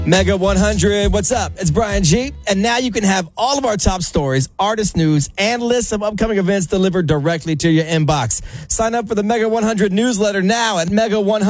Mega 100, what's up? It's Brian G. And now you can have all of our top stories, artist news, and lists of upcoming events delivered directly to your inbox. Sign up for the Mega 100 newsletter now at Mega100.